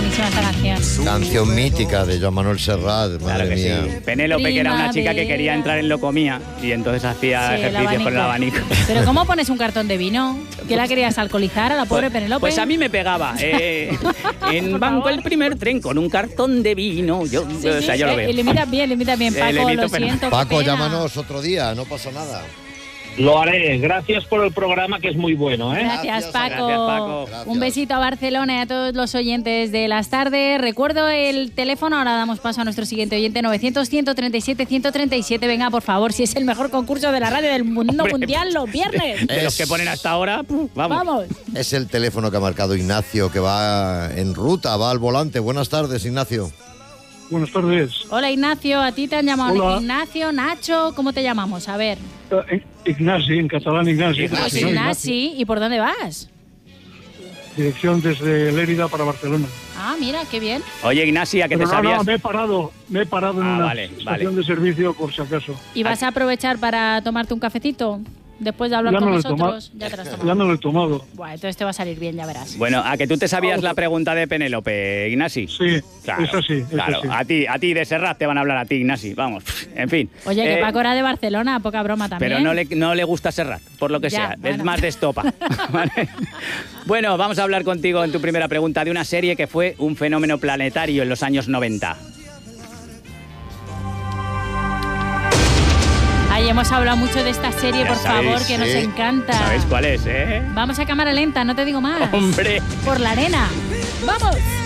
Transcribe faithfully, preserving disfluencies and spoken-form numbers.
buenísima esta canción. Canción mítica de Joan Manuel Serrat, madre Claro que mía. sí. Penélope, que era una chica que quería entrar en locomía y entonces hacía Sí, el ejercicios con el abanico. Pero ¿cómo pones un cartón de vino? ¿Que la querías alcoholizar a la pobre Pues, Penélope? pues a mí me pegaba. Eh, en banco el primer tren con un cartón de vino. Yo, Sí, o sea, sí, yo lo eh, veo. Y le imitas bien, le imitas bien, Eh, Paco, le imito, lo pero- siento. qué Paco, pena. llámanos otro día, no pasa nada. Lo haré. Gracias por el programa, que es muy bueno, ¿eh? Gracias, Gracias, Paco. gracias, Paco. Gracias. Un besito a Barcelona y a todos los oyentes de las tardes. Recuerdo el teléfono, ahora damos paso a nuestro siguiente oyente, novecientos, ciento treinta y siete, ciento treinta y siete. Venga, por favor, si es el mejor concurso de la radio del mundo Hombre, mundial los viernes. De los que ponen hasta ahora, puf, vamos. Vamos. Es el teléfono que ha marcado Ignacio, que va en ruta, va al volante. Buenas tardes, Ignacio. Buenas tardes. Hola, Ignacio, a ti te han llamado Hola. Ignacio, Nacho, ¿cómo te llamamos? A ver. Eh, Ignasi, en catalán Ignasi. Ignasi. Pues ¿no? Ignasi, ¿y por dónde vas? Dirección desde Lérida para Barcelona. Ah, mira, qué bien. Oye, Ignacia, que Pero te no, sabías. no, me he parado, me he parado en Ah, una vale, estación vale. de servicio por si acaso. ¿Y vas a aprovechar para tomarte un cafecito? Después de hablar Ya con no lo he tomado. nosotros. Ya te lo has Ya tomado. no lo he tomado. Bueno, entonces te va a salir bien, ya verás. Bueno, a que tú te sabías la pregunta de Penélope, Ignasi. Sí, Claro, es así, es claro. así. A ti, a ti de Serrat te van a hablar a ti, Ignasi. Vamos, en fin. Oye, que Eh, Paco era de Barcelona, poca broma también. Pero no le, no le gusta Serrat, por lo que Ya, sea. Es bueno. más de estopa. ¿Vale? Bueno, vamos a hablar contigo en tu primera pregunta de una serie que fue un fenómeno planetario en los años noventa. Ay, hemos hablado mucho de esta serie, Ya por sabéis, favor, que nos sí. encanta. ¿Sabéis cuál es, eh? Vamos a cámara lenta, no te digo más. Hombre. Por la arena. ¡Vamos!